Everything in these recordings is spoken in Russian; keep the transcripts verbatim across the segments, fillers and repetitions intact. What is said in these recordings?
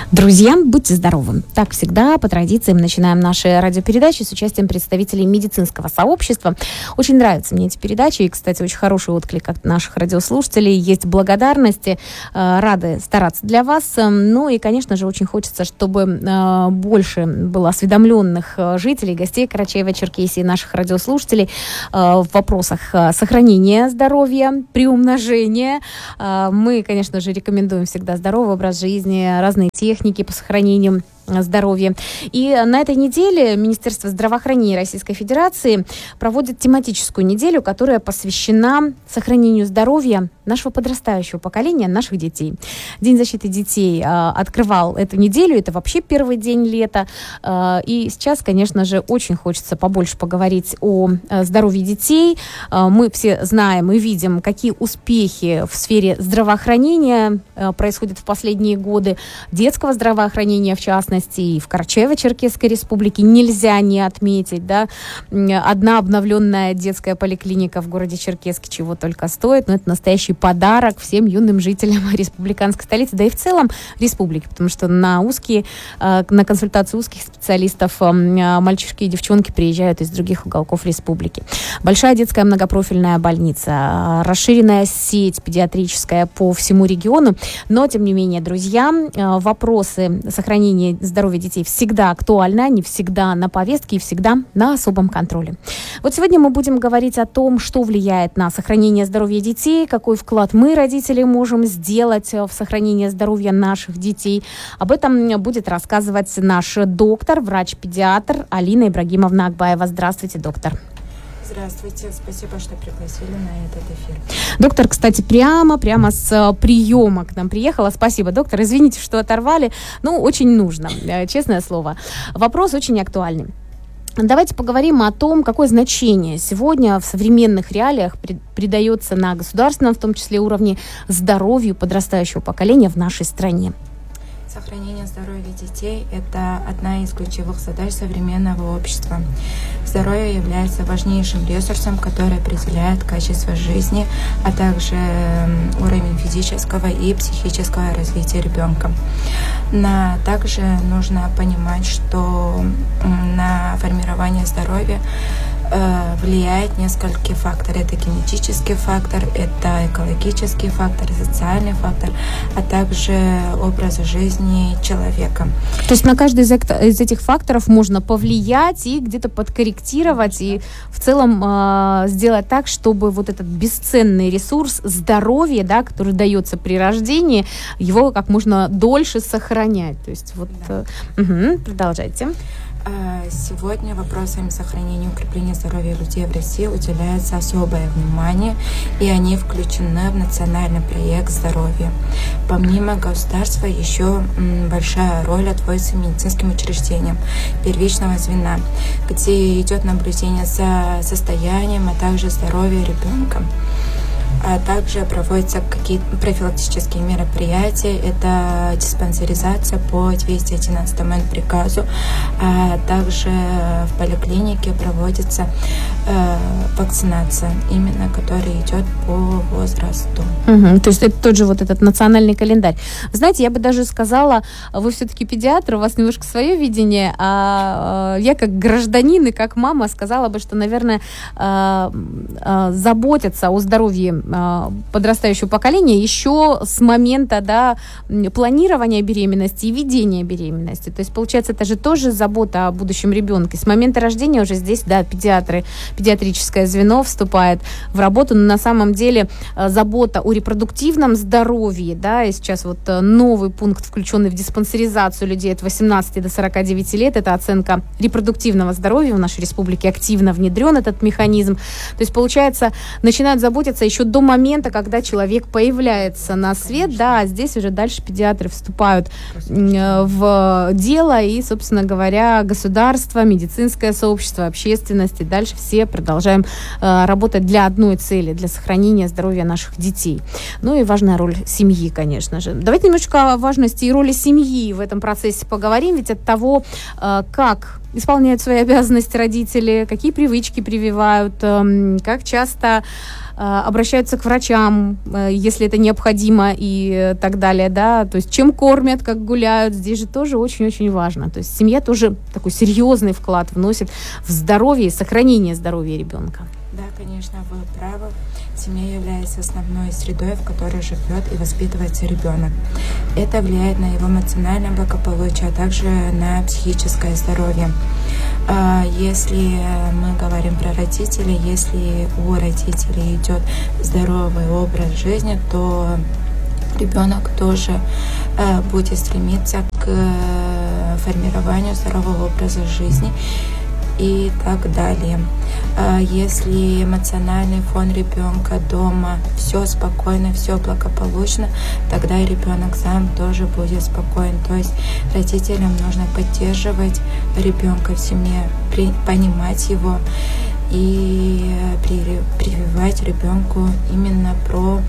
Друзья, будьте здоровы. Так всегда, по традициям, начинаем наши радиопередачи с участием представителей медицинского сообщества. Очень нравятся мне эти передачи, и, кстати, очень хороший отклик от наших радиослушателей. Есть благодарности, рады стараться для вас. Ну и, конечно же, очень хочется, чтобы больше было осведомленных жителей, гостей Карачаево-Черкесии, наших радиослушателей в вопросах сохранения здоровья, приумножения. Мы, конечно же, рекомендуем всегда здоровый образ жизни, разные техники по сохранению здоровья. И на этой неделе Министерство здравоохранения Российской Федерации проводит тематическую неделю, которая посвящена сохранению здоровья нашего подрастающего поколения, наших детей. День защиты детей э, открывал эту неделю. Это вообще первый день лета. Э, и сейчас, конечно же, очень хочется побольше поговорить о э, здоровье детей. Э, мы все знаем и видим, какие успехи в сфере здравоохранения э, происходят в последние годы. Детского здравоохранения, в частности, и в Карачаево-Черкесской республике нельзя не отметить, да, одна обновленная детская поликлиника в городе Черкесске чего только стоит, но это настоящий подарок всем юным жителям республиканской столицы, да и в целом республики, потому что на узкие, на консультации узких специалистов мальчишки и девчонки приезжают из других уголков республики. Большая детская многопрофильная больница, расширенная сеть педиатрическая по всему региону, но, тем не менее, друзья, вопросы сохранения здоровья детей всегда актуально, они всегда на повестке и всегда на особом контроле. Вот сегодня мы будем говорить о том, что влияет на сохранение здоровья детей, какой вклад мы, родители, можем сделать в сохранение здоровья наших детей. Об этом будет рассказывать наш доктор, врач-педиатр Алина Ибрагимовна Акбаева. Здравствуйте, доктор. Здравствуйте, спасибо, что пригласили на этот эфир. Доктор, кстати, прямо, прямо с приема к нам приехала. Спасибо, доктор. Извините, что оторвали. Ну, очень нужно, честное слово. Вопрос очень актуальный. Давайте поговорим о том, какое значение сегодня в современных реалиях придается на государственном, в том числе уровне, здоровью подрастающего поколения в нашей стране. Сохранение здоровья детей – это одна из ключевых задач современного общества. Здоровье является важнейшим ресурсом, который определяет качество жизни, а также уровень физического и психического развития ребенка. Но также нужно понимать, что на формирование здоровья влияет несколько факторов. Это генетический фактор, это экологический фактор, социальный фактор, а также образ жизни человека. То есть на каждый из, из этих факторов можно повлиять и где-то подкорректировать, и в целом э, сделать так, чтобы вот этот бесценный ресурс здоровья, да, который дается при рождении, его как можно дольше сохранять. То есть вот, да. э, угу, продолжайте. Сегодня вопросам сохранения и укрепления здоровья людей в России уделяется особое внимание, и они включены в национальный проект здоровья. Помимо государства, еще большая роль отводится медицинским учреждениям первичного звена, где идет наблюдение за состоянием, а также здоровьем ребенка. А также проводятся какие-то профилактические мероприятия, это диспансеризация по двести одиннадцатому приказу, а также в поликлинике проводится э, вакцинация, именно которая идет по возрасту. Угу, то есть это тот же вот этот национальный календарь. Знаете, я бы даже сказала, вы все-таки педиатр, у вас немножко свое видение, а я как гражданин и как мама сказала бы, что, наверное, заботиться о здоровье подрастающего поколения еще с момента, да, планирования беременности и ведения беременности. То есть, получается, это же тоже забота о будущем ребенке. С момента рождения уже здесь, да, педиатры, педиатрическое звено вступает в работу, но на самом деле забота о репродуктивном здоровье, да, и сейчас вот новый пункт, включенный в диспансеризацию людей от восемнадцати до сорока девяти лет, это оценка репродуктивного здоровья в нашей республике, активно внедрен этот механизм. То есть, получается, начинают заботиться еще до момента, когда человек появляется на свет, да, а здесь уже дальше педиатры вступают в дело, и, собственно говоря, государство, медицинское сообщество, общественность, и дальше все продолжаем э, работать для одной цели, для сохранения здоровья наших детей. Ну и важная роль семьи, конечно же. Давайте немножко о важности и роли семьи в этом процессе поговорим, ведь от того, э, как исполняют свои обязанности родители, какие привычки прививают, э, как часто обращаются обращаются к врачам, если это необходимо и так далее, да, то есть чем кормят, как гуляют, здесь же тоже очень-очень важно. То есть семья тоже такой серьезный вклад вносит в здоровье и сохранение здоровья ребенка. Да, конечно, вы правы. Семья является основной средой, в которой живет и воспитывается ребенок. Это влияет на его эмоциональное благополучие, а также на психическое здоровье. Если мы говорим про родителей, если у родителей идет здоровый образ жизни, то ребенок тоже будет стремиться к формированию здорового образа жизни и так далее. Если эмоциональный фон ребенка дома все спокойно, все благополучно, тогда и ребенок сам тоже будет спокоен. То есть родителям нужно поддерживать ребенка в семье, понимать его и прививать ребенку именно про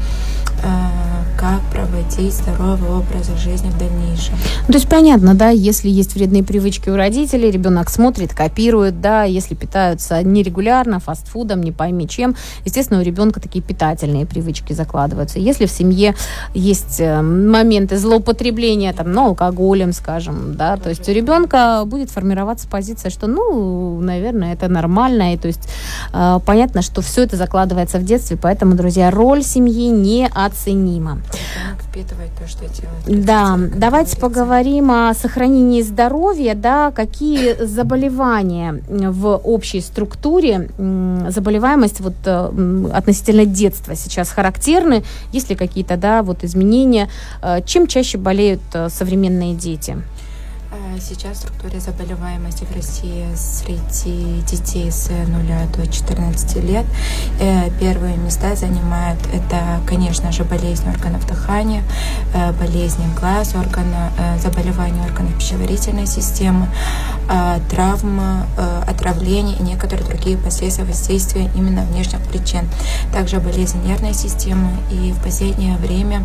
как проводить здоровый образ жизни в дальнейшем. То есть понятно, да, если есть вредные привычки у родителей, ребенок смотрит, копирует, да, если питаются нерегулярно, фастфудом, не пойми чем, естественно, у ребенка такие питательные привычки закладываются. Если в семье есть моменты злоупотребления, там, ну, алкоголем, скажем, да, то есть у ребенка будет формироваться позиция, что, ну, наверное, это нормально, и то есть э, понятно, что все это закладывается в детстве, поэтому, друзья, роль семьи неоценима. Ребенок впитывает то, что делает. Да, давайте поговорим о сохранении здоровья, да, какие заболевания в общей структуре, заболеваемость вот относительно детства сейчас характерны, есть ли какие-то, да, вот изменения, чем чаще болеют современные дети? Сейчас в структуре заболеваемости в России среди детей с нуля до четырнадцати лет первые места занимают это, конечно же, болезни органов дыхания, болезни глаз, органа, заболевания органов пищеварительной системы, травмы, отравления и некоторые другие последствия воздействия именно внешних причин. Также болезни нервной системы, и в последнее время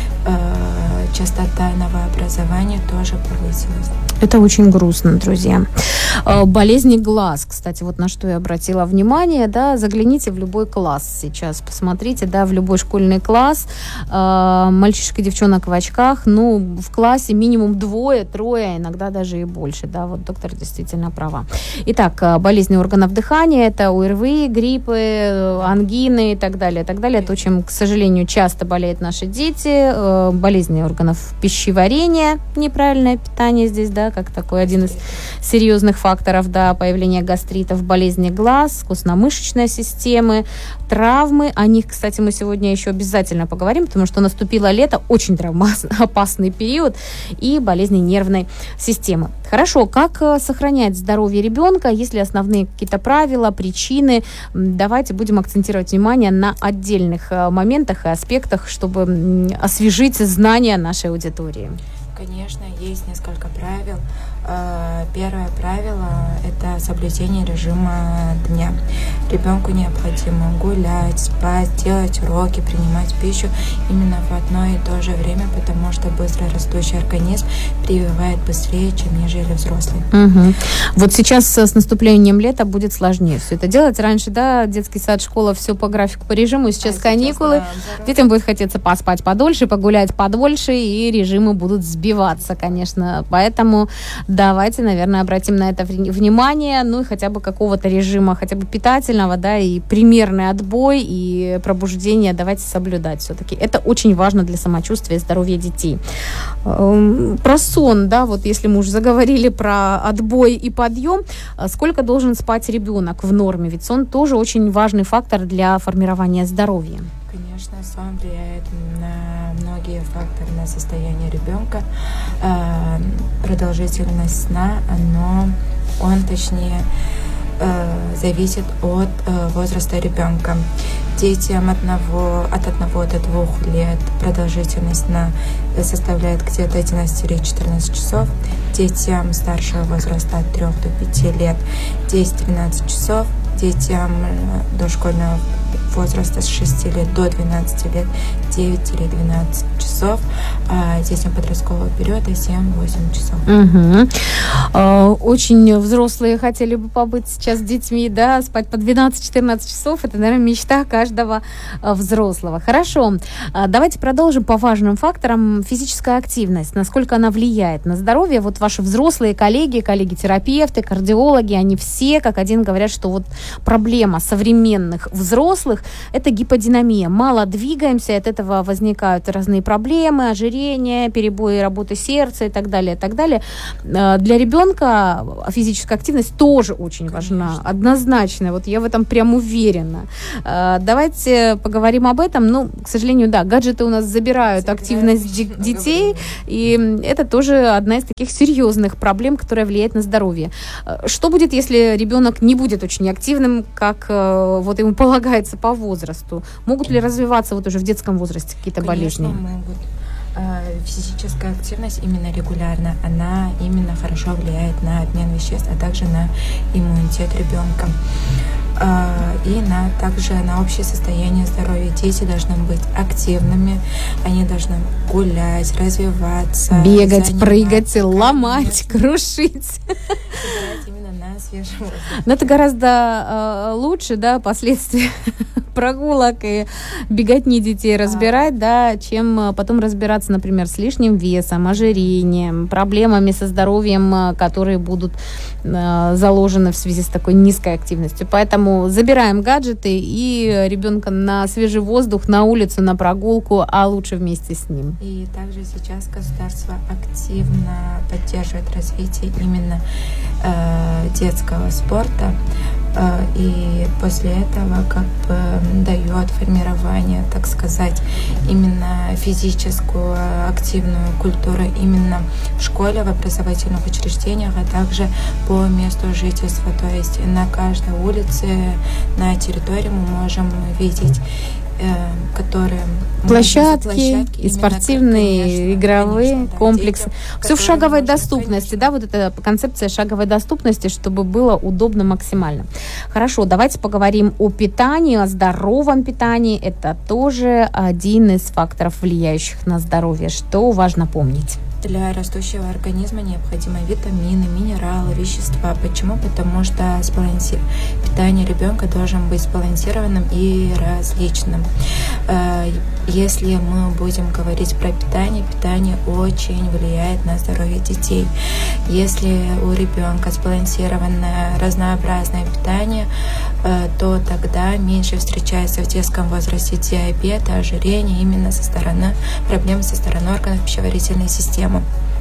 частота новообразования тоже повысилась. Это очень грустно, друзья. Болезни глаз, кстати, вот на что я обратила внимание, да, загляните в любой класс сейчас, посмотрите, да, в любой школьный класс, мальчишек и девчонок в очках, ну, в классе минимум двое, трое, иногда даже и больше, да, вот доктор действительно права. Итак, болезни органов дыхания, это ОРВИ, гриппы, ангины и так далее, и так далее, то, чем, к сожалению, часто болеют наши дети, болезни органов пищеварения, неправильное питание здесь, да, как такой один из серьезных факторов, да, появление гастритов, болезни глаз, костно-мышечной системы, травмы. О них, кстати, мы сегодня еще обязательно поговорим, потому что наступило лето, очень травмоопасный период, и болезни нервной системы. Хорошо, как сохранять здоровье ребенка, есть ли основные какие-то правила, причины? Давайте будем акцентировать внимание на отдельных моментах и аспектах, чтобы освежить знания нашей аудитории. Конечно, есть несколько правил. Первое правило – это соблюдение режима дня. Ребенку необходимо гулять, спать, делать уроки, принимать пищу именно в одно и то же время, потому что быстрорастущий организм прививает быстрее, чем нежели взрослый. Угу. Вот сейчас с наступлением лета будет сложнее все это делать. Раньше, да, детский сад, школа, все по графику, по режиму, сейчас а каникулы. Сейчас, да, детям будет хотеться поспать подольше, погулять подольше, и режимы будут сбиваться, конечно. Поэтому давайте, наверное, обратим на это внимание, ну и хотя бы какого-то режима, хотя бы питательного, да, и примерный отбой, и пробуждение давайте соблюдать все-таки. Это очень важно для самочувствия и здоровья детей. Про сон, да, вот если мы уже заговорили про отбой и подъем, сколько должен спать ребенок в норме? Ведь сон тоже очень важный фактор для формирования здоровья. Конечно, сон влияет на многие факторы, на состояние ребенка. Продолжительность сна, но он, точнее, зависит от возраста ребенка. Детям одного, от одного до двух лет продолжительность сна составляет где-то одиннадцать-четырнадцать часов. Детям старшего возраста от трёх до пяти лет десять-тринадцать часов. Детям дошкольного возраста с шести лет до двенадцати лет девять-двенадцать часов, а детям подросткового периода семь-восемь часов. Угу. Очень взрослые хотели бы побыть сейчас с детьми, да, спать по двенадцать-четырнадцать часов. Это, наверное, мечта каждого взрослого. Хорошо. Давайте продолжим по важным факторам. Физическая активность. Насколько она влияет на здоровье? Вот ваши взрослые коллеги, коллеги-терапевты, кардиологи, они все как один говорят, что вот проблема современных взрослых – это гиподинамия. Мало двигаемся, от этого возникают разные проблемы, ожирение, перебои работы сердца и так далее, и так далее. Для ребенка физическая активность тоже очень Конечно. важна, однозначно. Вот я в этом прям уверена. Давайте поговорим об этом. Ну, к сожалению, да, гаджеты у нас забирают Забираем активность д- детей, и это тоже одна из таких серьезных проблем, которая влияет на здоровье. Что будет, если ребенок не будет очень активным, как вот ему полагается по возрасту? Могут ли развиваться вот уже в детском возрасте какие-то Конечно, болезни? Могут. Физическая активность именно регулярно, она именно хорошо влияет на обмен веществ, а также на иммунитет ребенка. И на, также на общее состояние здоровья. Дети должны быть активными, они должны гулять, развиваться. Бегать, прыгать, ломать, крушить. Играть именно на свежем воздухе. Но это гораздо э, лучше, да, последствия прогулок и беготни детей разбирать, да, чем потом разбираться, например, с лишним весом, ожирением, проблемами со здоровьем, которые будут э, заложены в связи с такой низкой активностью. Поэтому забираем гаджеты и ребенка на свежий воздух, на улицу, на прогулку, а лучше вместе с ним. И также сейчас государство активно поддерживает развитие именно э, детского спорта. И после этого как бы дает формирование, так сказать, именно физическую активную культуру именно в школе, в образовательных учреждениях, а также по месту жительства. То есть на каждой улице, на территории мы можем видеть которые площадки, площадки и спортивные, конечно, игровые конечно, комплексы. Детям, все в шаговой доступности, конечно. Да, вот эта концепция шаговой доступности, чтобы было удобно максимально. Хорошо, давайте поговорим о питании, о здоровом питании. Это тоже один из факторов, влияющих на здоровье. Что важно помнить? Для растущего организма необходимы витамины, минералы, вещества. Почему? Потому что сбаланси... питание ребенка должен быть сбалансированным и различным. Если мы будем говорить про питание, питание очень влияет на здоровье детей. Если у ребенка сбалансированное разнообразное питание, то тогда меньше встречается в детском возрасте диабета, ожирение именно со стороны проблем со стороны органов пищеварительной системы.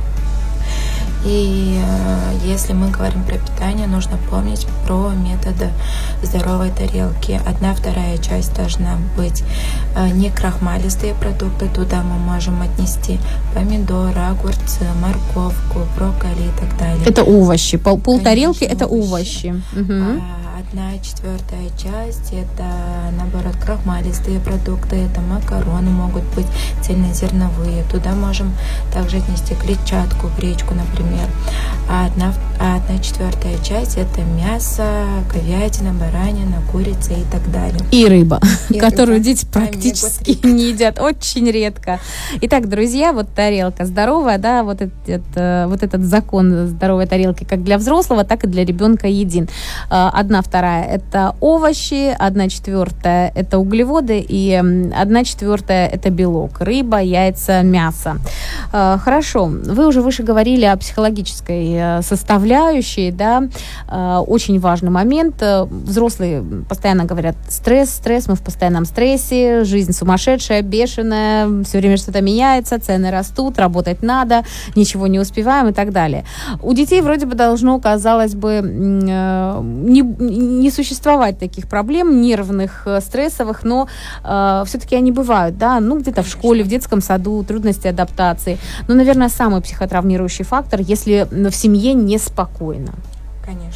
И э, если мы говорим про питание, нужно помнить про методы здоровой тарелки. Одна вторая часть должна быть э, не крахмалистые продукты, туда мы можем отнести помидоры, огурцы, морковку, брокколи и так далее. Это овощи, пол, пол тарелки это овощи. Угу. А, одна четвертая часть это, наоборот, крахмалистые продукты, это макароны, могут быть цельнозерновые. Туда можем также отнести клетчатку, гречку, например. А одна, а одна четвертая часть это мясо, говядина, баранина, курица и так далее. И рыба, и которую рыба. Дети практически не едят, очень редко. Итак, друзья, вот тарелка здоровая, да, вот этот, вот этот закон здоровой тарелки как для взрослого, так и для ребенка един. Одна вторая это овощи, одна четвертая это углеводы и одна четвертая это белок, рыба, яйца, мясо. Хорошо, вы уже выше говорили о психологической составляющей, да, очень важный момент. Взрослые постоянно говорят стресс, стресс, мы в постоянном стрессе, жизнь сумасшедшая, бешеная, все время что-то меняется, цены растут, работать надо, ничего не успеваем и так далее. У детей вроде бы должно, казалось бы, не, не существовать таких проблем нервных, стрессовых, но э, все-таки они бывают, да, ну где-то в школе, в детском саду, трудности адаптации. Но, наверное, самый психотравмирующий фактор, если в семье неспокойно. Конечно.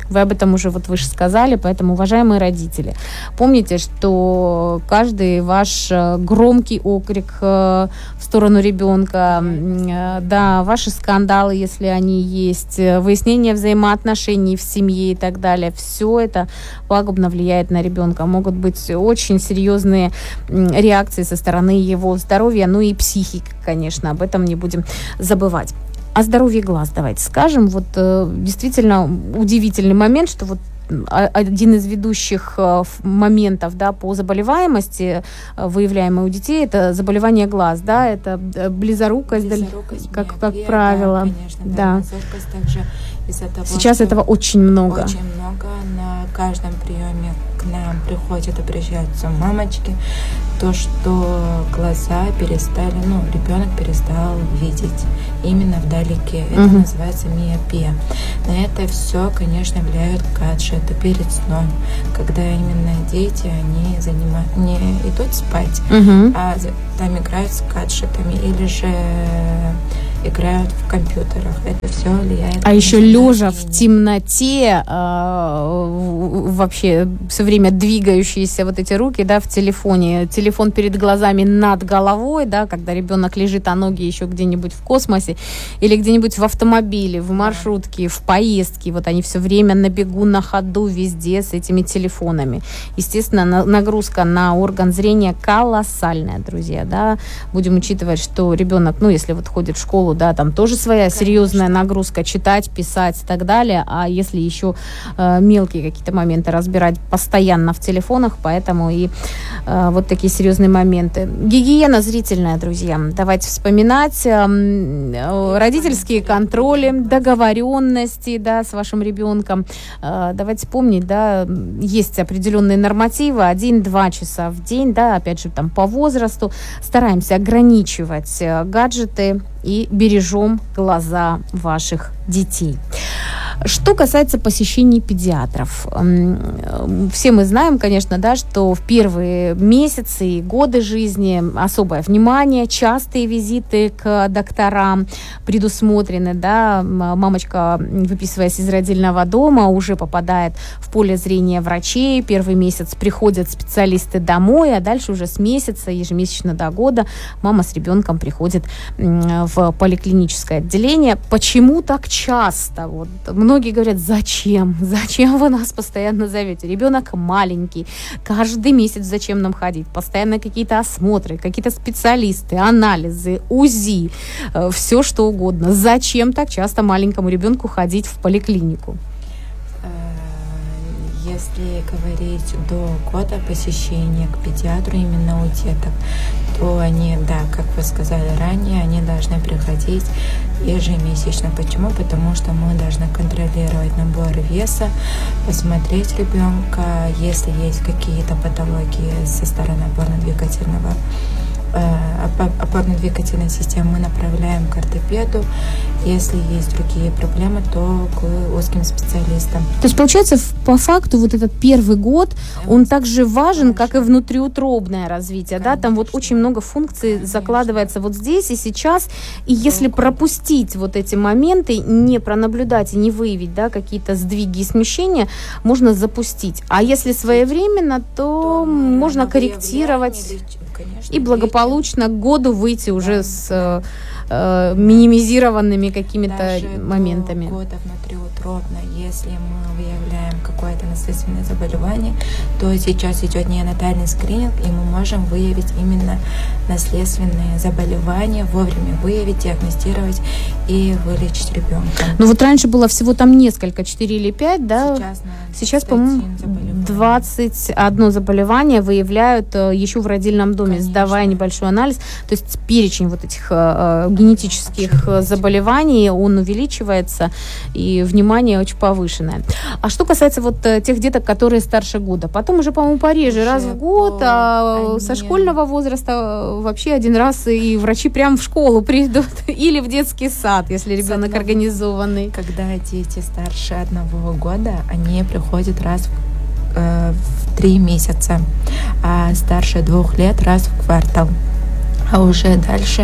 Вы об этом уже вот выше сказали, поэтому, уважаемые родители, помните, что каждый ваш громкий окрик в сторону ребенка, да, ваши скандалы, если они есть, выяснение взаимоотношений в семье и так далее, все это пагубно влияет на ребенка. Могут быть очень серьезные реакции со стороны его здоровья, ну и психики, конечно, об этом не будем забывать. О здоровье глаз давайте скажем. Вот э, действительно удивительный момент, что вот один из ведущих моментов, да, по заболеваемости, выявляемой у детей, это заболевание глаз, да, это близорукость, близорукость как, миопия, как правило. Да, конечно, да. Да. Также из-за того, сейчас этого очень много. Очень много. На каждом приеме к нам приходят, обращаются мамочки, то, что глаза перестали, ну, ребенок перестал видеть именно вдалеке. Это угу. называется миопия. На это все, конечно, влияют гаджеты перед сном, когда именно дети, они занимают, не идут спать, угу. а там играют с гаджетами или же играют в компьютерах. Это все влияет. А еще лежа в темноте, э, вообще все время двигающиеся вот эти руки, да, в телефоне, телефон перед глазами над головой, да, когда ребенок лежит, а ноги еще где-нибудь в космосе или где-нибудь в автомобиле, в маршрутке, в поездке, вот они все время на бегу, на ходу, везде с этими телефонами. Естественно, на, нагрузка на орган зрения колоссальная, друзья, да. Будем учитывать, что ребенок, ну, если вот ходит в школу, да, там тоже своя Конечно. серьезная нагрузка, читать, писать и так далее, а если еще э, мелкие какие-то моменты разбирать постоянно в телефонах, поэтому и э, вот такие серьезные моменты. Гигиена зрительная, друзья, давайте вспоминать, э, э, родительские контроли, договоренности, да, с вашим ребенком, э, давайте помнить, да, есть определенные нормативы, один-два часа в день, да, опять же, там по возрасту, стараемся ограничивать э, гаджеты и бережем глаза ваших детей. Что касается посещений педиатров, все мы знаем, конечно, да, что в первые месяцы и годы жизни особое внимание, частые визиты к докторам предусмотрены, да, мамочка, выписываясь из родильного дома, уже попадает в поле зрения врачей, первый месяц приходят специалисты домой, а дальше уже с месяца, ежемесячно до года, мама с ребенком приходит в поликлиническое отделение. Почему так часто? Вот многие говорят, зачем? Зачем вы нас постоянно зовете? Ребенок маленький. Каждый месяц зачем нам ходить? Постоянно какие-то осмотры, какие-то специалисты, анализы, УЗИ, э, все что угодно. Зачем так часто маленькому ребенку ходить в поликлинику? Если говорить до года посещения к педиатру именно у деток, то они, да, как вы сказали ранее, они должны приходить ежемесячно. Почему? Потому что мы должны контролировать набор веса, посмотреть ребенка, если есть какие-то патологии со стороны опорно-двигательного опорно-двигательной системы, мы направляем к ортопеду. Если есть другие проблемы, то к узким специалистам. То есть, получается, по факту вот этот первый год, он так же важен, Конечно. Как и внутриутробное развитие, Конечно. Да? Там вот очень много функций Конечно. Закладывается вот здесь и сейчас. И если Только. пропустить вот эти моменты, не пронаблюдать и не выявить, да, какие-то сдвиги и смещения, можно запустить. А если своевременно, то, то можно корректировать. Конечно, и благополучно к году выйти да, уже с да. э, минимизированными какими-то Даже моментами. До года внутриутробно, если мы выявляем какое-то наследственное заболевание, то сейчас идет неонатальный скрининг, и мы можем выявить именно наследственные заболевания, вовремя выявить, диагностировать и вылечить ребенка. Ну вот раньше было всего там несколько, четыре или пять, да? Сейчас, Сейчас по-моему, двадцать одно заболевание выявляют э, еще в родильном доме, Конечно. Сдавая небольшой анализ. То есть перечень вот этих э, генетических Очень заболеваний, он увеличивается, и внимание очень повышенное. А что касается вот э, тех деток, которые старше года, потом уже, по-моему, пореже, уже раз в год, а они... со школьного возраста вообще один раз и врачи прямо в школу придут или в детский сад, если ребенок одного, организованный. Когда дети старше одного года, они приходят раз в, э, в три месяца, а старше двух лет раз в квартал. А уже дальше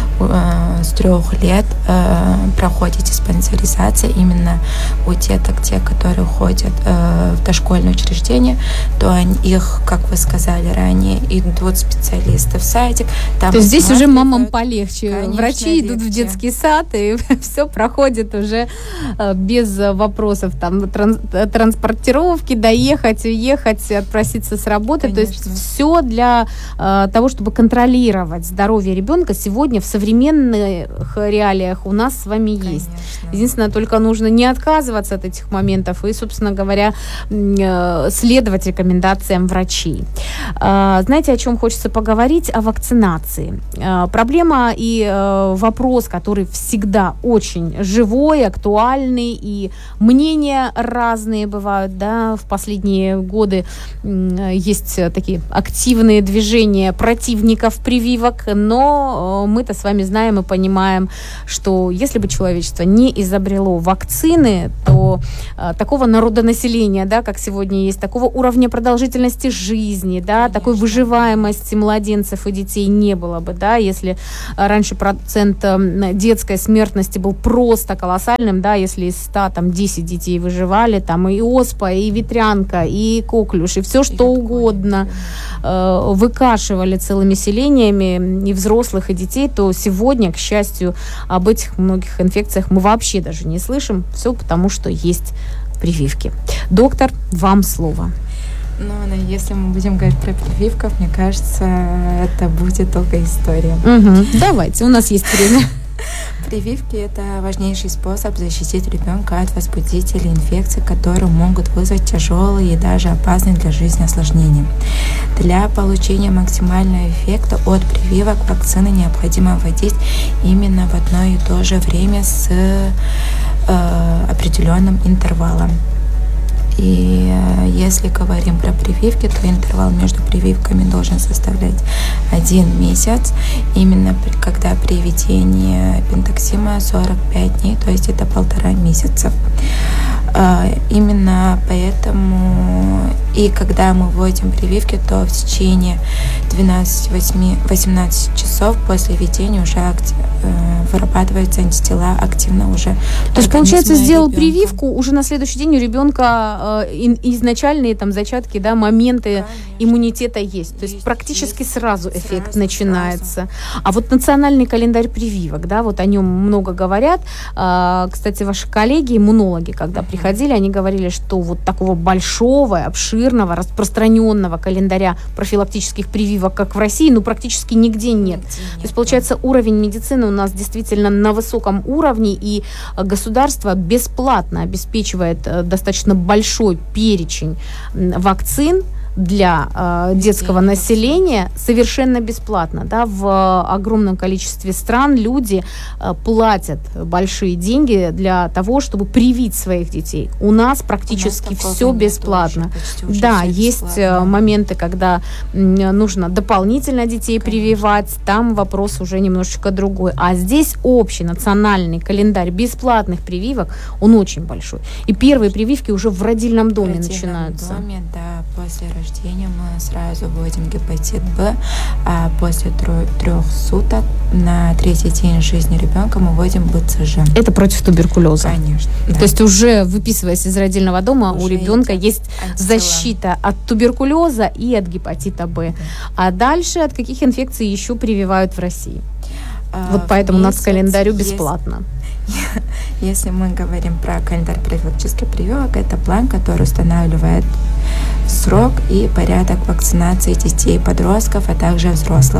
э, с трех лет э, проходит диспансеризация именно у деток, те, которые ходят э, в дошкольное учреждение, то они, их, как вы сказали ранее, идут специалисты в садик. Там то есть здесь уже мамам полегче. Конечно, врачи легче. Идут в детский сад, и все проходит уже э, без вопросов там транс, транспортировки, доехать, уехать, отпроситься с работы. Конечно. То есть все для э, того, чтобы контролировать здоровье ребенка сегодня в современных реалиях у нас с вами есть. Конечно. Единственное, только нужно не отказываться от этих моментов и, собственно говоря, следовать рекомендациям врачей. Знаете, о чем хочется поговорить? О вакцинации. Проблема и вопрос, который всегда очень живой, актуальный, и мнения разные бывают, да, в последние годы есть такие активные движения противников прививок, но мы-то с вами знаем и понимаем, что если бы человечество не изобрело вакцины, то э, такого народонаселения, да, как сегодня есть, такого уровня продолжительности жизни, да, Конечно. Такой выживаемости младенцев и детей не было бы, да, если раньше процент э, детской смертности был просто колоссальным, да, если из ста там десять детей выживали, там и оспа, и ветрянка, и коклюш, и все что и угодно э, выкашивали целыми селениями и взрослых, и детей, то сегодня, к счастью, об этих многих инфекциях мы вообще даже не слышим. Все потому, что есть прививки. Доктор, вам слово. Ну, если мы будем говорить про прививков, мне кажется, это будет долгая история. Угу. Давайте, у нас есть время. Прививки – это важнейший способ защитить ребенка от возбудителей инфекций, которые могут вызвать тяжелые и даже опасные для жизни осложнения. Для получения максимального эффекта от прививок вакцины необходимо вводить именно в одно и то же время с э, определенным интервалом. И если говорим про прививки, то интервал между прививками должен составлять один месяц, именно когда при введении пентаксима сорок пять дней, то есть это полтора месяца. Именно поэтому и когда мы вводим прививки, то в течение двенадцати-восемнадцати часов после введения уже актив, вырабатываются антитела активно уже. То есть, получается, сделал ребенка. Прививку, уже на следующий день у ребенка э, изначальные там зачатки, да, моменты Конечно. Иммунитета есть. То есть, есть практически есть. Сразу эффект сразу, начинается. Сразу. А вот национальный календарь прививок, да, вот о нем много говорят. А, кстати, ваши коллеги, иммунологи, когда uh-huh. приходили, они говорили, что вот такого большого, обширного, распространенного календаря профилактических прививок, как в России, ну, практически нигде нет. Нигде нет. То есть, получается, да. уровень медицины у нас действительно на высоком уровне, и государство бесплатно обеспечивает достаточно большой перечень вакцин для э, детского населения совершенно бесплатно. Да? В огромном количестве стран люди э, платят большие деньги для того, чтобы привить своих детей. У нас практически У нас все бесплатно. Уже, да, все есть бесплатно. Моменты, когда нужно дополнительно детей Конечно. Прививать, там вопрос уже немножечко другой. А здесь общий национальный календарь бесплатных прививок, он очень большой. И первые прививки уже в родильном доме в родильном начинаются. Доме, да, после рождения мы сразу вводим гепатит Б, а после трех суток на третий день жизни ребенка мы вводим бэ цэ жэ. Это против туберкулеза? Конечно. Да. То есть уже выписываясь из родильного дома, уже у ребенка есть антитела. Защита от туберкулеза и от гепатита Б. Да. А дальше от каких инфекций еще прививают в России? А, вот поэтому у нас календарю бесплатно. Если мы говорим про календарь профилактических прививок, это план, который устанавливает срок и порядок вакцинации детей, подростков, а также взрослых.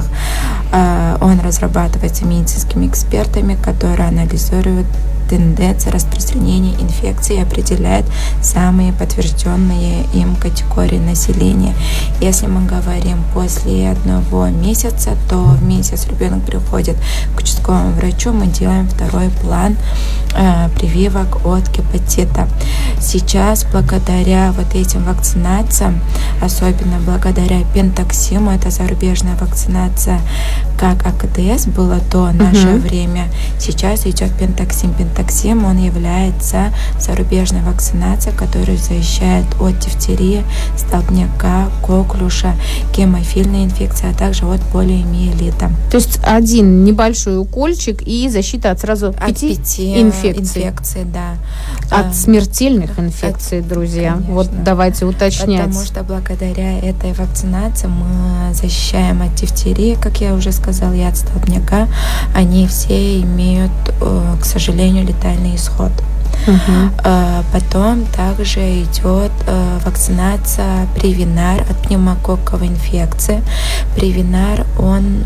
Он разрабатывается медицинскими экспертами, которые анализируют тенденции распространения инфекции и определяет самые подтвержденные им категории населения. Если мы говорим после одного месяца, то в месяц ребенок приходит к участковому врачу, мы делаем второй план э, прививок от гепатита. Сейчас благодаря вот этим вакцинациям, особенно благодаря пентаксиму, это зарубежная вакцинация, как АКТС было до наше uh-huh. время, сейчас идет пентаксим, пентаксим цифтоксим, он является зарубежной вакцинацией, которая защищает от дифтерии, столбняка, коклюша, гемофильной инфекции, а также от полиомиелита. То есть один небольшой укольчик и защита от сразу от пяти, пяти инфекций. инфекций, да. От а, смертельных инфекций, от, друзья. Конечно. Вот давайте уточнять. Потому что благодаря этой вакцинации мы защищаем от дифтерии, как я уже сказала, и от столбняка. Они все имеют, к сожалению, летальный исход. Uh-huh. Потом также идет вакцинация Превинар от пневмококковой инфекции. Превинар, он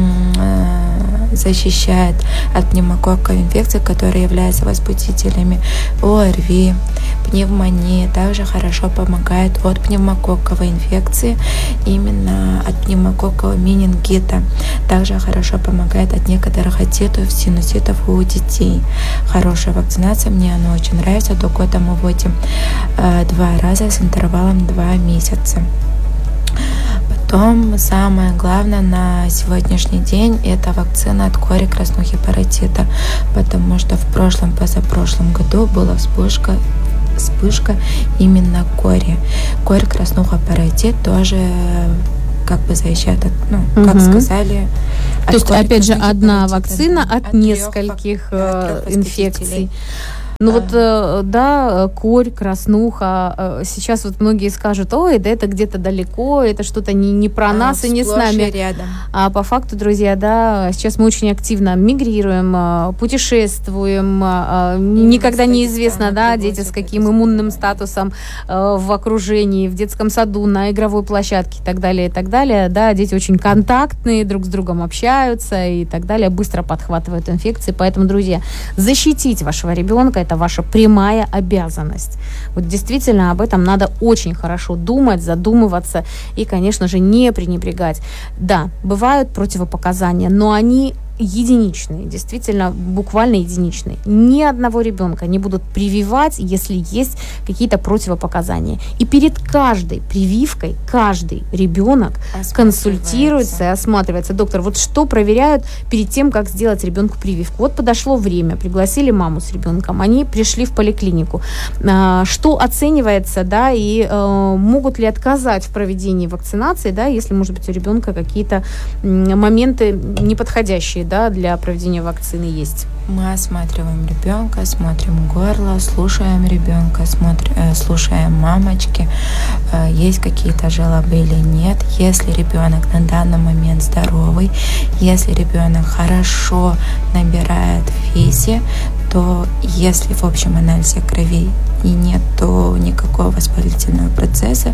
защищает от пневмококковой инфекции, которые являются возбудителями ОРВИ, пневмонии. Также хорошо помогает от пневмококковой инфекции, именно от пневмококкового менингита. Также хорошо помогает от некоторых отитов, синуситов у детей. Хорошая вакцинация, мне она очень нравится. До года мы вводим э, два раза с интервалом два месяца. Потом самое главное на сегодняшний день это вакцина от кори, краснухи, паротита, потому что в прошлом, позапрошлом году была вспышка вспышка именно кори. Кори, краснуха, паротит тоже как бы защищает от, ну, угу. как сказали. То есть, опять же, одна вакцина от, от нескольких трех, трех инфекций. Ну вот, да, корь, краснуха, сейчас вот многие скажут, ой, да это где-то далеко, это что-то не, не про а, нас и не с нами. Рядом. А по факту, друзья, да, сейчас мы очень активно мигрируем, путешествуем, и никогда неизвестно, да, дети с каким иммунным статусом в окружении, в детском саду, на игровой площадке и так далее, и так далее, да, дети очень контактные, друг с другом общаются и так далее, быстро подхватывают инфекции, поэтому, друзья, защитить вашего ребенка — это ваша прямая обязанность. Вот действительно об этом надо очень хорошо думать, задумываться и, конечно же, не пренебрегать. Да, бывают противопоказания, но они единичные, действительно, буквально единичные. Ни одного ребенка не будут прививать, если есть какие-то противопоказания. И перед каждой прививкой каждый ребенок консультируется и осматривается. Доктор, вот что проверяют перед тем, как сделать ребенку прививку? Вот подошло время, пригласили маму с ребенком, они пришли в поликлинику. Что оценивается, да, и могут ли отказать в проведении вакцинации, да, если, может быть, у ребенка какие-то моменты неподходящие, да, для проведения вакцины есть? Мы осматриваем ребенка, смотрим горло, слушаем ребенка, смотрим, э, слушаем мамочки, э, есть какие-то жалобы или нет. Если ребенок на данный момент здоровый, если ребенок хорошо набирает физи, то если в общем анализе крови и нет никакого воспалительного процесса,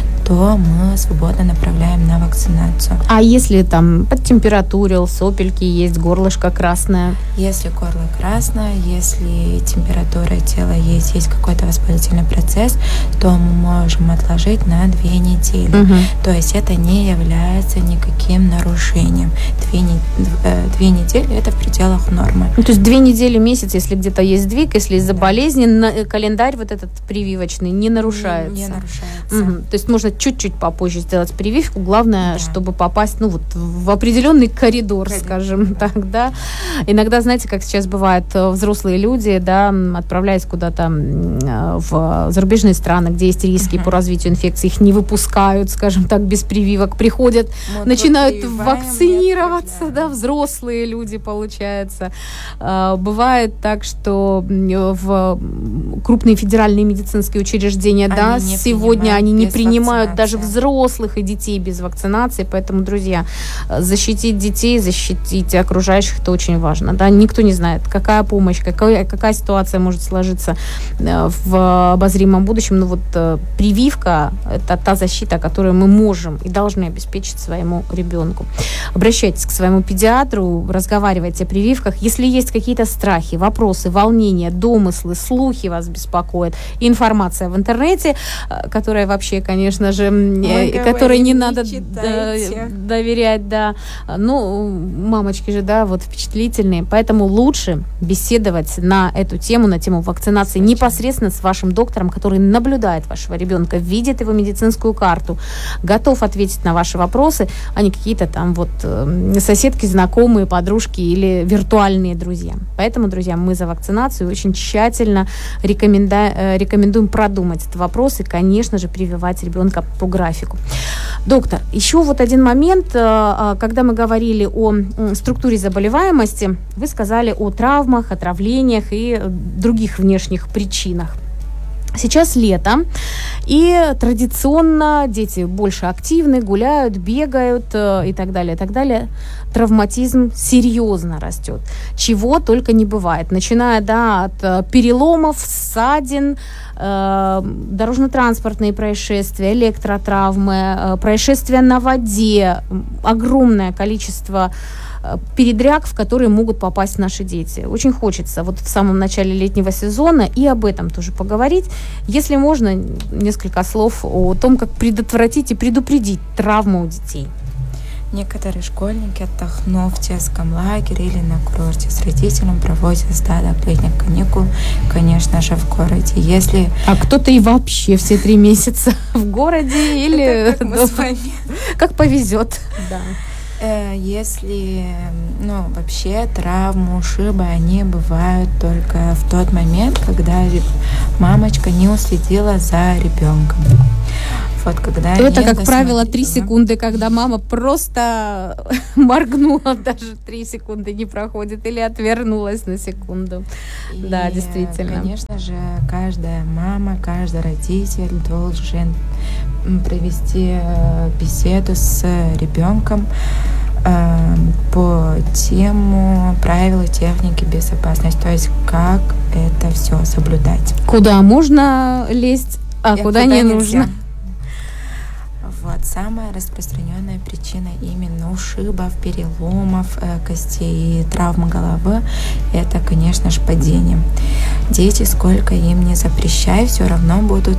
то мы свободно направляем на вакцинацию. А если там подтемпературил, сопельки есть, горлышко красное? Если горло красное, если температура тела есть, есть какой-то воспалительный процесс, то мы можем отложить на две недели. Угу. То есть это не является никаким нарушением. Две, две недели это в пределах нормы. Ну, то есть две недели, месяц, если где-то есть сдвиг, если из-за да. болезни, календарь вот этот прививочный не нарушается. Не, не нарушается. Угу. То есть можно чуть-чуть попозже сделать прививку. Главное, да. чтобы попасть, ну, вот, в определенный коридор, коридор, скажем да. так, да. Иногда, знаете, как сейчас бывает, взрослые люди, да, отправляясь куда-то в зарубежные страны, где есть риски uh-huh. по развитию инфекции, их не выпускают, скажем так, без прививок, приходят, Мы начинают вакцинироваться, да, взрослые люди, получается. Бывает так, что в крупные федеральные медицинские учреждения, они да, сегодня они не принимают даже взрослых и детей без вакцинации, поэтому, друзья, защитить детей, защитить окружающих, это очень важно, да, никто не знает, какая помощь, какая, какая ситуация может сложиться в обозримом будущем, но вот прививка – это та защита, которую мы можем и должны обеспечить своему ребенку. Обращайтесь к своему педиатру, разговаривайте о прививках, если есть какие-то страхи, вопросы, волнения, домыслы, слухи, возможно, вас беспокоит. И информация в интернете, которая вообще, конечно же, Мы которой говорим, не надо читайте. доверять, да. Ну, мамочки же, да, вот впечатлительные. Поэтому лучше беседовать на эту тему, на тему вакцинации непосредственно с вашим доктором, который наблюдает вашего ребенка, видит его медицинскую карту, готов ответить на ваши вопросы, а не какие-то там вот соседки, знакомые, подружки или виртуальные друзья. Поэтому, друзья, мы за вакцинацию очень тщательно рекоменда... рекомендуем продумать этот вопрос и, конечно же, прививать ребенка по графику. Доктор, еще вот один момент, когда мы говорили о структуре заболеваемости, вы сказали о травмах, отравлениях и других внешних причинах. Сейчас лето, и традиционно дети больше активны, гуляют, бегают э, и так далее, и так далее. Травматизм серьезно растет, чего только не бывает, начиная, да, от э, переломов, ссадин, э, дорожно-транспортные происшествия, электротравмы, э, происшествия на воде, огромное количество передряг, в которые могут попасть наши дети. Очень хочется вот в самом начале летнего сезона и об этом тоже поговорить. Если можно, несколько слов о том, как предотвратить и предупредить травму у детей. Некоторые школьники, отдохнув в детском лагере или на курорте с родителем, проводят остаток летних каникул, конечно же, в городе. Если... А кто-то и вообще все три месяца в городе или... Как мы с вами. Как повезет, да. Если, ну, вообще травмы, ушибы, они бывают только в тот момент, когда мамочка не уследила за ребенком. Вот, когда это, как правило, три секунды, когда мама просто моргнула, даже три секунды не проходит, или отвернулась на секунду. И, да, действительно. Конечно же, каждая мама, каждый родитель должен провести беседу с ребенком э, по тему правил и техники безопасности, то есть как это все соблюдать. Куда можно лезть, а, а куда, куда не нельзя. Нужно. Вот, самая распространенная причина именно ушибов, переломов э, костей и травм головы – это, конечно же, падение. Дети, сколько им не запрещай, все равно будут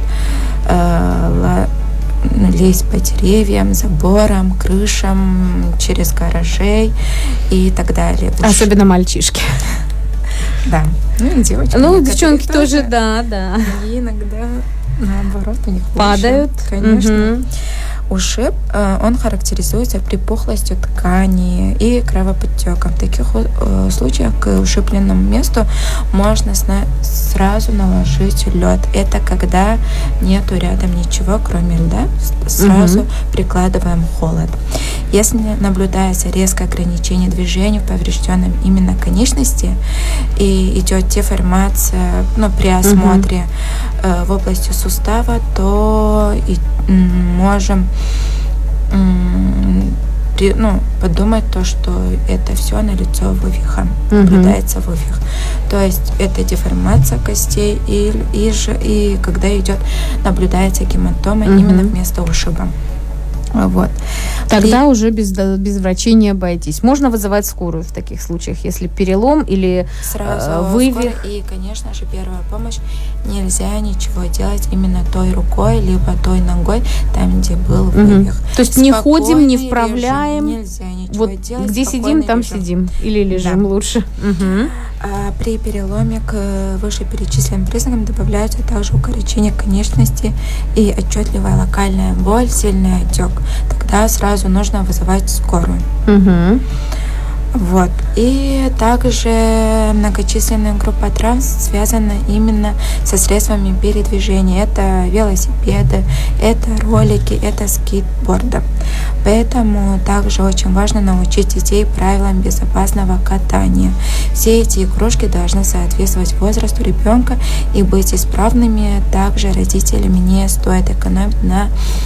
э, лезть по деревьям, заборам, крышам, через гаражей и так далее. Особенно мальчишки. Да. Ну и девочки. Ну, девчонки тоже, да, да. И иногда, наоборот, у них падают. Конечно. Угу. Ушиб, он характеризуется припухлостью ткани и кровоподтеком. В таких случаях к ушибленному месту можно сразу наложить лед. Это когда нету рядом ничего, кроме льда, сразу угу. прикладываем холод. Если наблюдается резкое ограничение движения в поврежденном именно конечности и идет деформация, ну, при осмотре угу. э, в области сустава, то и, м, можем ну, подумать то, что это все налицо вывиха, uh-huh. наблюдается вывих. То есть это деформация костей и, и, же, и когда идет, наблюдается гематома uh-huh. именно вместо ушиба. Вот. Тогда и... уже без, без врачей не обойтись. Можно вызывать скорую в таких случаях, если перелом или сразу э, вывих. И, конечно же, первая помощь. Нельзя ничего делать именно той рукой, либо той ногой, там, где был вывих. Угу. То есть спокойный не ходим, не вправляем. Режим, нельзя ничего вот делать. Где сидим, там режим. сидим. Или лежим да. лучше. Угу. А при переломе к вышеперечисленным признакам добавляются также укорочение конечности и отчетливая локальная боль, сильный отек. Тогда сразу нужно вызывать скорую. Угу. Вот. И также многочисленная группа травм связана именно со средствами передвижения. Это велосипеды, это ролики, это скейтборды. Поэтому также очень важно научить детей правилам безопасного катания. Все эти игрушки должны соответствовать возрасту ребенка и быть исправными. Также родителями не стоит экономить на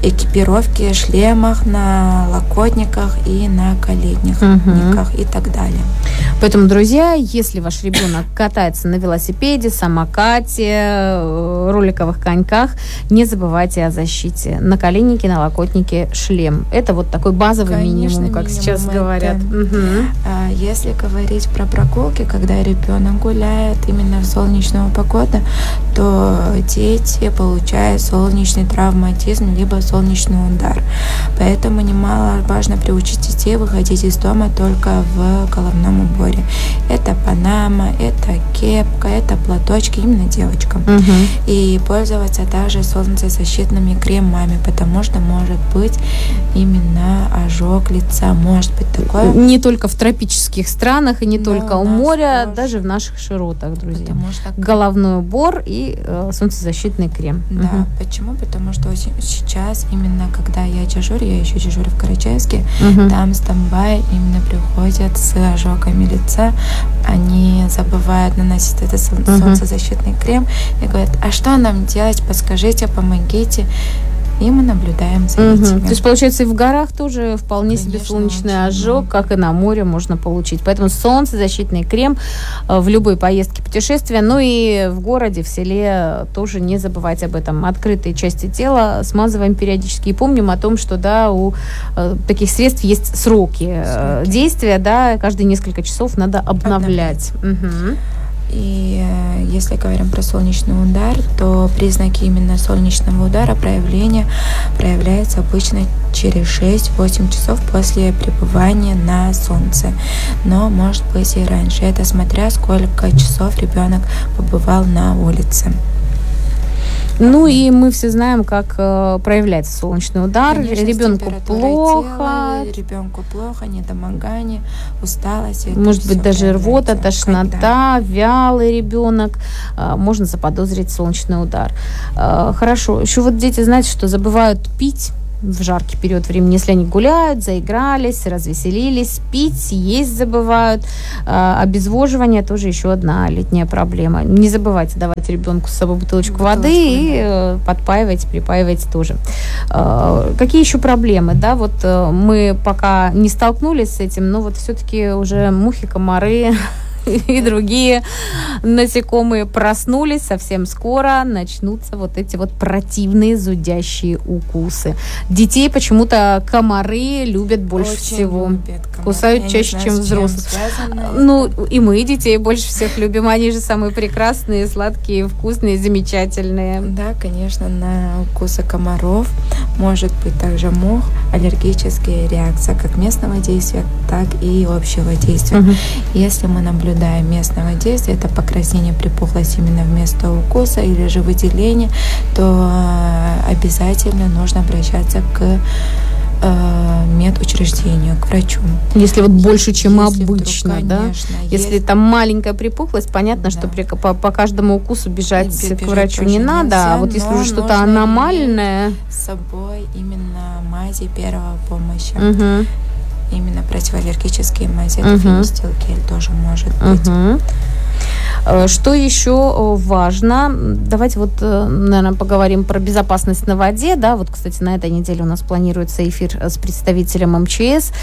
экипировке, шлемах, на локотниках и на колетниках угу. и так далее. Поэтому, друзья, если ваш ребенок катается на велосипеде, самокате, роликовых коньках, не забывайте о защите. Наколенники, налокотники, шлем. Это вот такой базовый Конечно, минимум, как минимум сейчас это. говорят. Угу. Если говорить про прогулки, когда ребенок гуляет именно в солнечную погоду, то дети получают солнечный травматизм либо солнечный удар. Поэтому немаловажно приучить детей выходить из дома только в головном уборе. Это панама, это кепка, это платочки именно девочкам. Угу. И пользоваться также солнцезащитными кремами, потому что может быть именно ожог лица, может быть такое. Не только в тропических странах и не Но только у моря, тоже. даже в наших широтах, друзья. Что... Головной убор и э, солнцезащитный крем. Да, угу. Почему? Потому что сейчас именно когда я дежурю, я еще дежурю в Карачаевске, угу. там стамбай именно приходят с ожогами лица, они забывают наносить этот uh-huh. солнцезащитный крем и говорят, а что нам делать, подскажите, помогите. И мы наблюдаем за uh-huh. этим. То есть, получается, и в горах тоже вполне Конечно, себе солнечный ожог, много. Как и на море можно получить. Поэтому солнцезащитный крем в любой поездке, путешествия. Ну и в городе, в селе тоже не забывайте об этом. Открытые части тела смазываем периодически. И помним о том, что да, у э, таких средств есть сроки, сроки. действия. Да, каждые несколько часов надо обновлять. обновлять. Угу. И если говорим про солнечный удар, то признаки именно солнечного удара, проявления проявляются обычно через шесть-восемь часов после пребывания на солнце. Но может быть и раньше. Это смотря сколько часов ребенок побывал на улице. Ну и мы все знаем, как э, проявляется солнечный удар. Конечно, ребенку плохо. Тела, ребенку плохо, недомогание, усталость. Может быть, даже рвота, тошнота, Когда? вялый ребенок. Э, можно заподозрить солнечный удар. Э, хорошо. Еще вот дети, знаете, что забывают пить в жаркий период времени, если они гуляют, заигрались, развеселились, пить, есть забывают. А, обезвоживание тоже еще одна летняя проблема. Не забывайте давать ребенку с собой бутылочку, бутылочку воды и э, подпаивайте, припаивайте тоже. А, какие еще проблемы? Да, вот э, мы пока не столкнулись с этим, но вот все-таки уже мухи, комары и другие насекомые проснулись, совсем скоро начнутся вот эти вот противные зудящие укусы. Детей почему-то комары любят больше Очень всего. Любят Кусают Я чаще, знаю, чем взрослых. Ну, и мы детей больше всех любим. Они же самые прекрасные, сладкие, вкусные, замечательные. Да, конечно, на укусы комаров может быть также мух, аллергическая реакция как местного действия, так и общего действия. Угу. Если мы наблюдаем местного действия, это покраснение, припухлость именно вместо укуса или же выделение, то обязательно нужно обращаться к э, медучреждению, к врачу. Если вот больше, чем Если обычно, вдруг, да? Конечно, Если есть... там маленькая припухлость, понятно, да. что при, по, по каждому укусу бежать к врачу не надо, нельзя, а вот если уже что-то аномальное... с собой именно мази первой помощи. Угу. Именно противоаллергические мази, это uh-huh. фенистилкель тоже может быть. Uh-huh. Что еще важно? Давайте вот, наверное, поговорим про безопасность на воде. Да, вот, кстати, на этой неделе у нас планируется эфир с представителем эм че эс.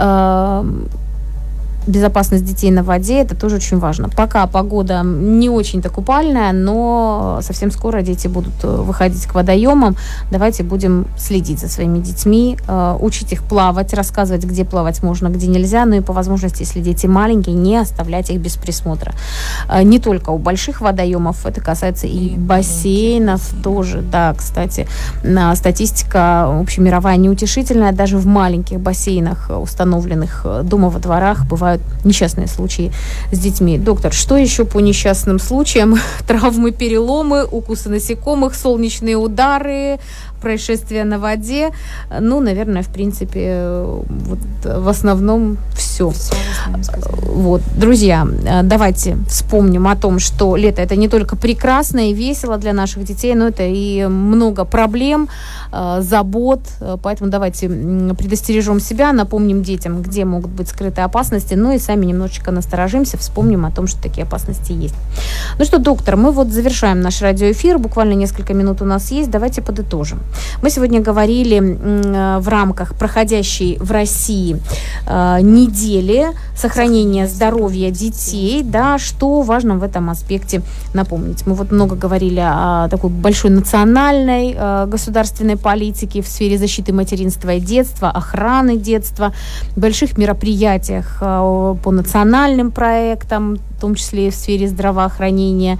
Безопасность детей на воде, это тоже очень важно. Пока погода не очень-то купальная, но совсем скоро дети будут выходить к водоемам. Давайте будем следить за своими детьми, учить их плавать, рассказывать, где плавать можно, где нельзя, но и по возможности, если дети маленькие, не оставлять их без присмотра. Не только у больших водоемов, это касается и, и бассейнов бассейн. тоже. Да, кстати, статистика общемировая неутешительная. Даже в маленьких бассейнах, установленных дома во дворах, бывают несчастные случаи с детьми. Доктор, что еще по несчастным случаям? Травмы, переломы, укусы насекомых, солнечные удары, происшествия на воде. Ну, наверное, в принципе, вот в основном все. все вот, друзья, давайте вспомним о том, что лето это не только прекрасно и весело для наших детей, но это и много проблем, забот. Поэтому давайте предостережем себя, напомним детям, где могут быть скрытые опасности, ну и сами немножечко насторожимся, вспомним о том, что такие опасности есть. Ну что, доктор, мы вот завершаем наш радиоэфир. Буквально несколько минут у нас есть. Давайте подытожим. Мы сегодня говорили в рамках проходящей в России недели сохранения здоровья детей, да, что важно в этом аспекте напомнить. Мы вот много говорили о такой большой национальной государственной политике в сфере защиты материнства и детства, охраны детства, больших мероприятиях по национальным проектам, в том числе и в сфере здравоохранения.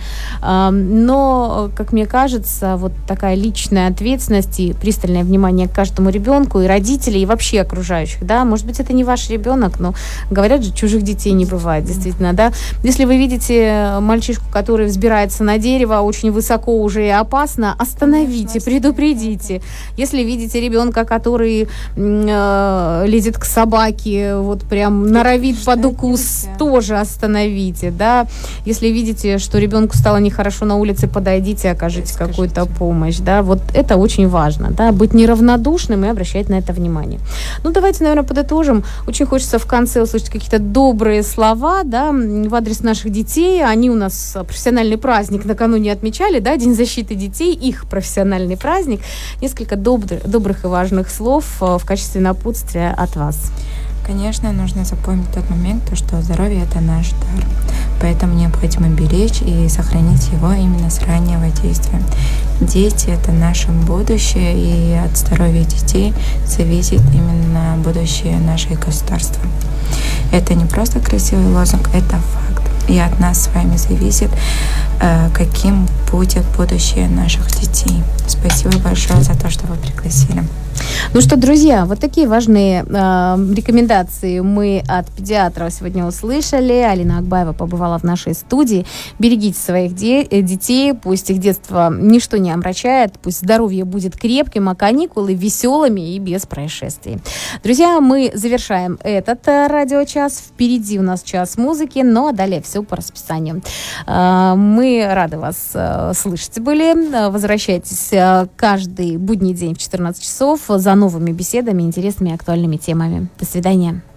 Но, как мне кажется, вот такая личная ответственность и пристальное внимание к каждому ребенку, и родителей, и вообще окружающих, да, может быть, это не ваш ребенок, но говорят же, чужих детей не бывает, действительно, да. Если вы видите мальчишку, который взбирается на дерево очень высоко уже и опасно, остановите, предупредите. Если видите ребенка, который э, лезет к собаке, вот прям норовит под укус, тоже остановите. Да, если видите, что ребенку стало нехорошо на улице, подойдите, окажите какую-то помощь, да, вот это очень важно, да, быть неравнодушным и обращать на это внимание. Ну, давайте, наверное, подытожим. Очень хочется в конце услышать какие-то добрые слова, да, в адрес наших детей. Они у нас профессиональный праздник накануне отмечали, да, День защиты детей, их профессиональный праздник. Несколько добрых, добрых и важных слов в качестве напутствия от вас. Конечно, нужно запомнить тот момент, то, что здоровье – это наш дар. Поэтому необходимо беречь и сохранить его именно с раннего действия. Дети – это наше будущее, и от здоровья детей зависит именно будущее нашего государства. Это не просто красивый лозунг, это факт. И от нас с вами зависит, каким будет будущее наших детей. Спасибо большое за то, что вы пригласили. Ну что, друзья, вот такие важные э, рекомендации мы от педиатра сегодня услышали. Алина Акбаева побывала в нашей студии. Берегите своих де- детей, пусть их детство ничто не омрачает, пусть здоровье будет крепким, а каникулы веселыми и без происшествий. Друзья, мы завершаем этот э, радиочас. Впереди у нас час музыки, но далее все по расписанию. Э, мы рады вас э, слышать были. Возвращайтесь э, каждый будний день в четырнадцать часов за новыми беседами, интересными и актуальными темами. До свидания.